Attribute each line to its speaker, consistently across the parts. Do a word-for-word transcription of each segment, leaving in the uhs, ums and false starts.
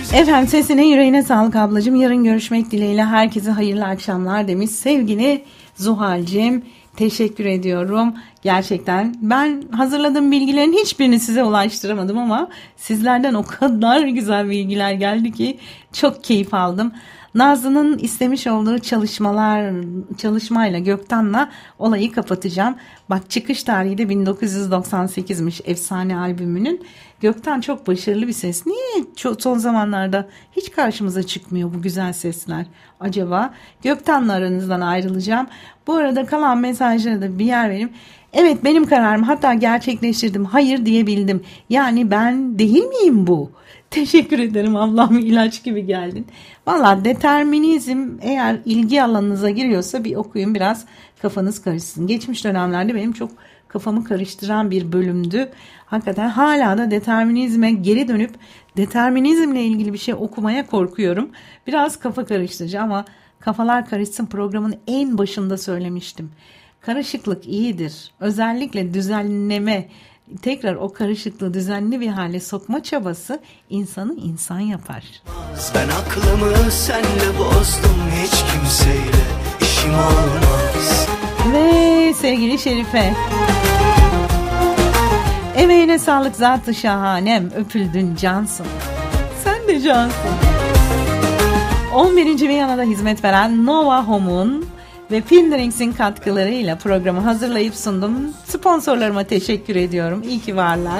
Speaker 1: Efendim sesine yüreğine sağlık ablacığım. Yarın görüşmek dileğiyle herkese hayırlı akşamlar demiş sevgili Zuhal'cim. Teşekkür ediyorum. Gerçekten ben hazırladığım bilgilerin hiçbirini size ulaştıramadım ama sizlerden o kadar güzel bilgiler geldi ki çok keyif aldım. Nazlı'nın istemiş olduğu çalışmalar çalışmayla Gökten'le olayı kapatacağım. Bak çıkış tarihi de bin dokuz yüz doksan sekizmiş Efsane albümünün. Gökten çok başarılı bir ses. Niye çok son zamanlarda hiç karşımıza çıkmıyor bu güzel sesler? Acaba Gökten'le aranızdan ayrılacağım. Bu arada kalan mesajlara da bir yer vereyim. Evet benim kararım, hatta gerçekleştirdim. Hayır diyebildim. Yani ben değil miyim bu? Teşekkür ederim Allah'ım, ilaç gibi geldin. Valla determinizm eğer ilgi alanınıza giriyorsa bir okuyun, biraz kafanız karışsın. Geçmiş dönemlerde benim çok kafamı karıştıran bir bölümdü. Hakikaten hala da determinizme geri dönüp determinizmle ilgili bir şey okumaya korkuyorum. Biraz kafa karıştırıcı ama kafalar karışsın programın en başında söylemiştim. Karışıklık iyidir. Özellikle düzenleme, tekrar o karışıklığı düzenli bir hale sokma çabası insanı insan yapar.
Speaker 2: Ben aklımı senle bozdum, hiç kimseyle işim olmaz.
Speaker 1: Ve sevgili Şerife, emeğine sağlık zatı şahanem, öpüldün cansın. Sen de cansın. on birinci Viyana'da hizmet veren Nova Home'un ve Pindrings'in katkılarıyla programı hazırlayıp sundum. Sponsorlarıma teşekkür ediyorum. İyi ki varlar.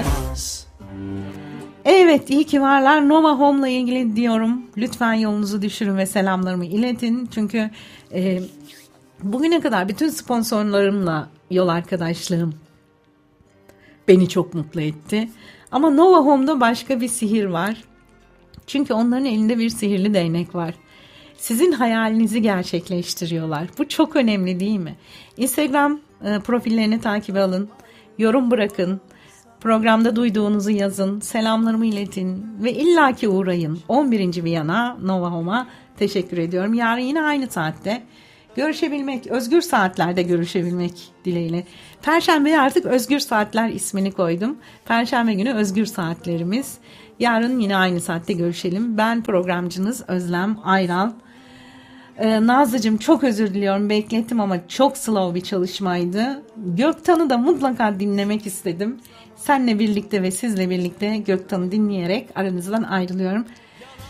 Speaker 1: Evet, iyi ki varlar. Nova Home'la ilgili diyorum. Lütfen yolunuzu düşürün ve selamlarımı iletin. Çünkü e, bugüne kadar bütün sponsorlarımla yol arkadaşlığım beni çok mutlu etti. Ama Nova Home'da başka bir sihir var. Çünkü onların elinde bir sihirli değnek var. Sizin hayalinizi gerçekleştiriyorlar. Bu çok önemli değil mi? Instagram e, profillerini takip alın. Yorum bırakın. Programda duyduğunuzu yazın. Selamlarımı iletin. Ve illaki uğrayın. on birinci Viyana Nova Home'a teşekkür ediyorum. Yarın yine aynı saatte görüşebilmek, özgür saatlerde görüşebilmek dileğiyle. Perşembe'ye artık Özgür Saatler ismini koydum. Perşembe günü özgür saatlerimiz. Yarın yine aynı saatte görüşelim. Ben programcınız Özlem Ayral. Ee, Nazlıcığım çok özür diliyorum, beklettim ama çok slow bir çalışmaydı. Göktan'ı da mutlaka dinlemek istedim. Seninle birlikte ve sizle birlikte Göktan'ı dinleyerek aranızdan ayrılıyorum.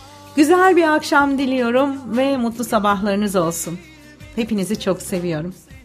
Speaker 1: Güzel bir akşam diliyorum ve mutlu sabahlarınız olsun. Hepinizi çok seviyorum.